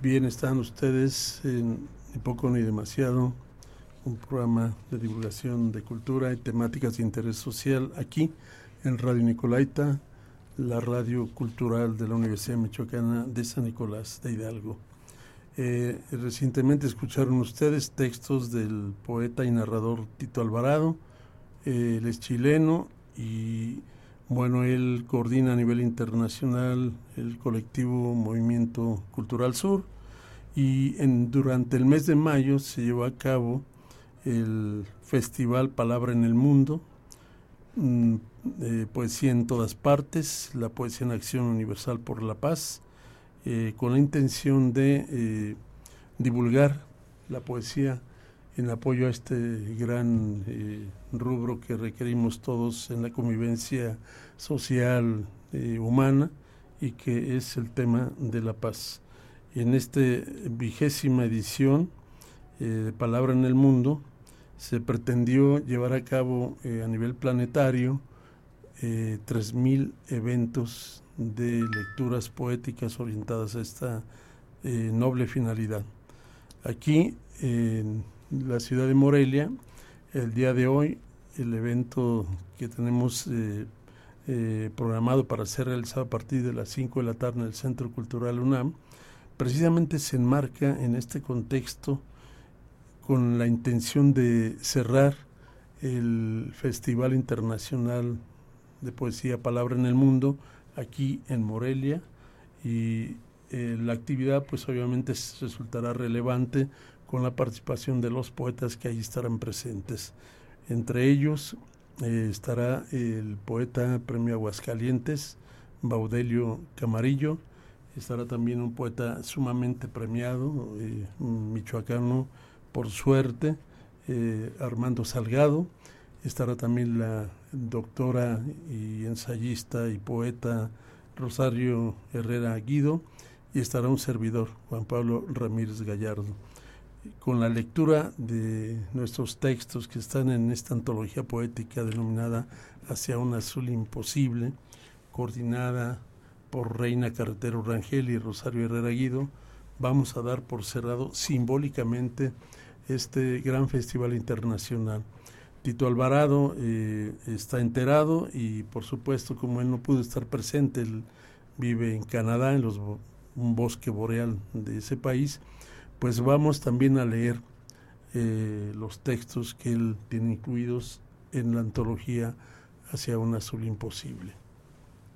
Bien, están ustedes en Ni Poco Ni Demasiado, un programa de divulgación de cultura y temáticas de interés social aquí en Radio Nicolaita, la radio cultural de la Universidad Michoacana de San Nicolás de Hidalgo. Recientemente escucharon ustedes textos del poeta y narrador Tito Alvarado. Él es chileno y bueno, él coordina a nivel internacional el colectivo Movimiento Cultural Sur y durante el mes de mayo se llevó a cabo el Festival Palabra en el Mundo, Poesía en Todas Partes, la poesía en acción universal por la paz, con la intención de divulgar la poesía en apoyo a este gran rubro que requerimos todos en la convivencia social humana y que es el tema de la paz. En esta 20ª edición de Palabra en el Mundo se pretendió llevar a cabo a nivel planetario 3,000 eventos de lecturas poéticas orientadas a esta noble finalidad. Aquí en la ciudad de Morelia, el día de hoy, el evento que tenemos programado para ser realizado a partir de las 5 de la tarde en el Centro Cultural UNAM, precisamente se enmarca en este contexto con la intención de cerrar el Festival Internacional de Poesía Palabra en el Mundo aquí en Morelia, y la actividad pues obviamente resultará relevante con la participación de los poetas que allí estarán presentes. Entre ellos estará el poeta Premio Aguascalientes, Baudelio Camarillo. Estará también un poeta sumamente premiado, michoacano por suerte, Armando Salgado. Estará también la doctora y ensayista y poeta Rosario Herrera Guido, y estará un servidor, Juan Pablo Ramírez Gallardo, con la lectura de nuestros textos que están en esta antología poética denominada Hacia un azul imposible, coordinada por Reina Carretero Rangel y Rosario Herrera Guido. Vamos a dar por cerrado simbólicamente este gran festival internacional. Tito Alvarado está enterado y por supuesto, como él no pudo estar presente, él vive en Canadá, en un bosque boreal de ese país, pues vamos también a leer los textos que él tiene incluidos en la antología Hacia un azul imposible.